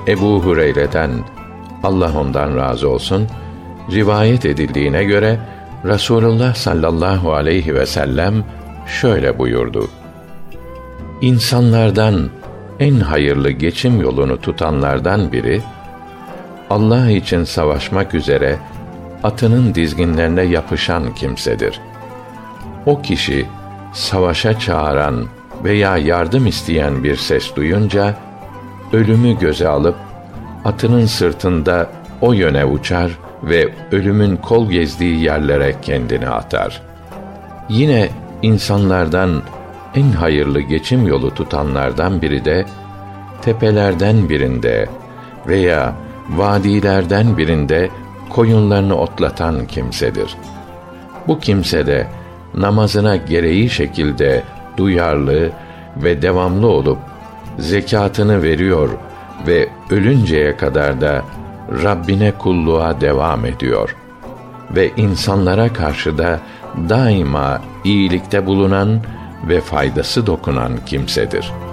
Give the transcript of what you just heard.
Ebu Hureyre'den, Allah ondan razı olsun, rivayet edildiğine göre Resulullah sallallahu aleyhi ve sellem şöyle buyurdu: İnsanlardan en hayırlı geçim yolunu tutanlardan biri, Allah için savaşmak üzere atının dizginlerine yapışan kimsedir. O kişi, savaşa çağıran veya yardım isteyen bir ses duyunca, ölümü göze alıp, atının sırtında o yöne uçar ve ölümün kol gezdiği yerlere kendini atar. Yine insanlardan en hayırlı geçim yolu tutanlardan biri de, tepelerden birinde veya vadilerden birinde koyunlarını otlatan kimsedir. Bu kimse de namazına gereği şekilde duyarlı ve devamlı olup zekatını veriyor ve ölünceye kadar da Rabbine kulluğa devam ediyor ve insanlara karşı da daima iyilikte bulunan ve faydası dokunan kimsedir.